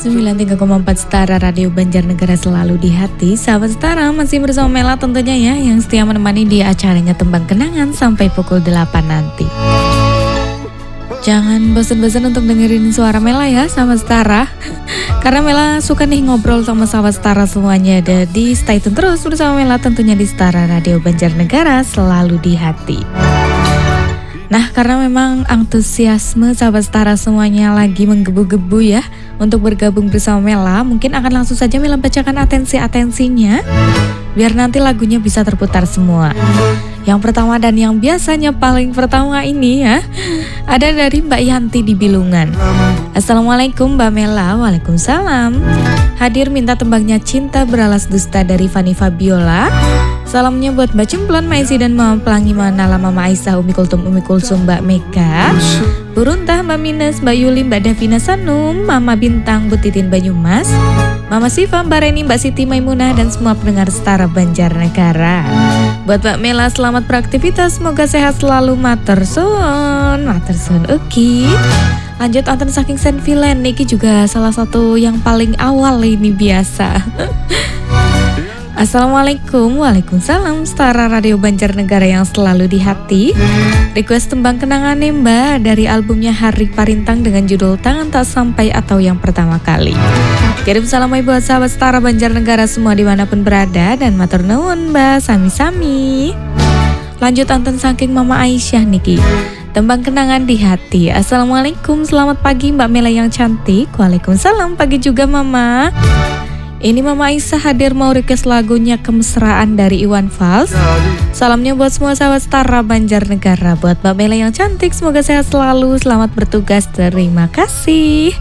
93,4 Setara Radio Banjarnegara selalu di hati. Sahabat Setara masih bersama Mela tentunya ya, yang setia menemani di acaranya Tembang Kenangan sampai pukul 8 nanti. Jangan bosan-bosan untuk dengerin suara Mela ya sahabat Setara. Karena Mela suka nih ngobrol sama sahabat Setara semuanya. Jadi stay tune terus bersama Mela tentunya di Setara Radio Banjarnegara selalu di hati. Nah, karena memang antusiasme sahabat Setara semuanya lagi menggebu-gebu ya untuk bergabung bersama Mela, mungkin akan langsung saja Mela bacakan atensi-atensinya biar nanti lagunya bisa terputar semua. Yang pertama dan yang biasanya paling pertama ini ya, ada dari Mbak Yanti di Bilungan. Assalamualaikum Mbak Mela. Waalaikumsalam. Hadir minta tembangnya Cinta Beralas Dusta dari Fanny Fabiola. Salamnya buat Mbak Cemplon, Maisi dan Mama Pelangi Manala, Mama Aisyah, Umi Kulsum, Mbak Mega, Buruntah, Mbak Mines, Mbak Yuli, Mbak Davina Sanum, Mama Bintang, Bu Titin Banyumas, Mama Siva, Mbak Reni, Mbak Siti Maimunah, dan semua pendengar Setara Banjarnegara. Buat Mbak Mela, selamat beraktivitas, semoga sehat selalu, matur suwun, oke. Lanjut anten saking Saint Villain, Niki juga salah satu yang paling awal ini biasa. Assalamualaikum. Waalaikumsalam. Setara Radio Banjarnegara yang selalu di hati. Request tembang kenangan nih Mbak dari albumnya Hari Parintang dengan judul Tangan Tak Sampai atau Yang Pertama Kali. Kirim salam buat sahabat Setara Banjarnegara semua dimanapun berada dan matur nuwun Mbak, sami-sami. Lanjut anten saking Mama Aisyah Niki. Tembang kenangan di hati. Assalamualaikum, selamat pagi Mbak Mela yang cantik. Waalaikumsalam, pagi juga Mama. Ini Mama Aisyah hadir mau request lagunya Kemesraan dari Iwan Fals. Salamnya buat semua sahabat Setara Banjarnegara. Buat Mbak Mela yang cantik, semoga sehat selalu, selamat bertugas, terima kasih.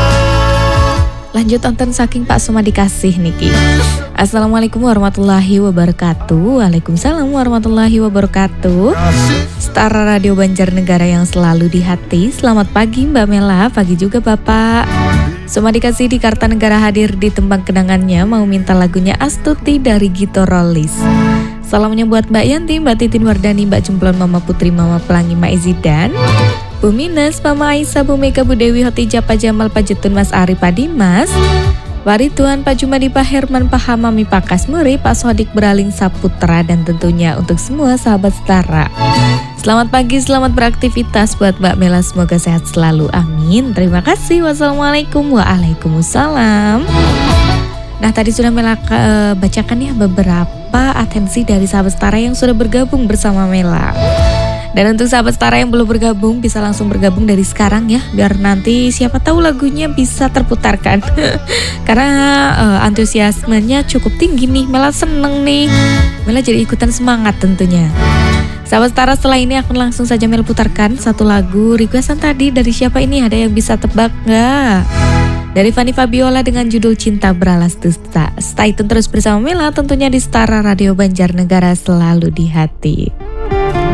Lanjut anten saking Pak Suma dikasih Niki. Assalamualaikum warahmatullahi wabarakatuh. Waalaikumsalam warahmatullahi wabarakatuh. Setara Radio Banjarnegara yang selalu di hati. Selamat pagi Mbak Mela, pagi juga Bapak. Suma dikasih di Kartanegara hadir di tembang kenangannya, mau minta lagunya Astuti dari Gito Rolis. Salamnya buat Mbak Yanti, Mbak Titin Wardani, Mbak Cemplon, Mama Putri, Mama Pelangi, Mak Izidan, Bu Mines, Mama Aisyah, Bu Mega, Bu Dewi, Hotijah, Pak Jamal, Pak Jetun, Mas Ari, Pak Dimas, Pak Ridwan, Pak Jumadi, Pak Herman, Pak Hamami, Pak Kasmuri, Pak Sodik Beraling Saputra, dan tentunya untuk semua sahabat Setara. Selamat pagi, selamat beraktivitas buat Mbak Mela, semoga sehat selalu, amin. Terima kasih, wassalamualaikum, waalaikumsalam. Nah tadi sudah Mela bacakan ya beberapa atensi dari sahabat Setara yang sudah bergabung bersama Mela. Dan untuk sahabat Setara yang belum bergabung bisa langsung bergabung dari sekarang ya, biar nanti siapa tahu lagunya bisa terputarkan. Karena antusiasmenya cukup tinggi nih, Mela seneng nih. Mela jadi ikutan semangat tentunya. Sahabat Setara, setelah ini akan langsung saja Mel putarkan satu lagu requestan tadi. Dari siapa ini, ada yang bisa tebak gak? Dari Fanny Fabiola dengan judul Cinta Beralas Dusta. Stay tune terus bersama Mela tentunya di Setara Radio Banjarnegara selalu di hati.